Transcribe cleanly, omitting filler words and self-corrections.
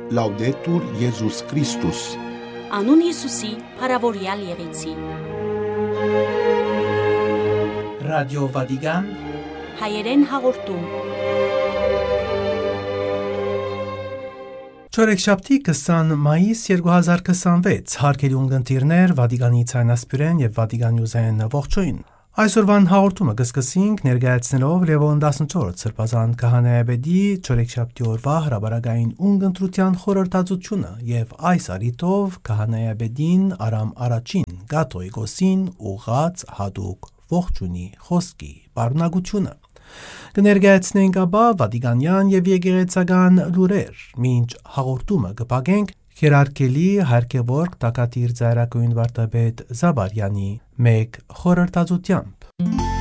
Laudetur Jesus Christus. Անուն Հիսուսի փառավորյալ եղեցի։ Ռադիո Վատիկան Հայերեն հաղորդում։ Չորեքշաբթի 20 մայիս 2026 հարգելի ունկնդիրներ Վատիկանի ցանասպիրեն եւ Վատիկանի ուզեն ողջույն։ Այսօրվան հաղորդումը կսկսենք ներկայացնելով Լևոն 14 սրբազան քահանայապետի չորեքշաբթի օրվա հրաբարակային ունկնդրության խորհրդածությունը եւ այս առիթով քահանայապետին Արամ առաջին Գաթոյկոսին ուղղած հատուկ ողջունի խոսքի բառնագությունը։ Կներկայացնենք ապա Վատիկանյան եւ եկեղեցական լուրեր, մինչ հաղորդումը կփակենք Հերարկելի հարկեվորք տակատիր ծայրակույն վարդապետ Զաբարյանի մեկ խորհրդածությամբ։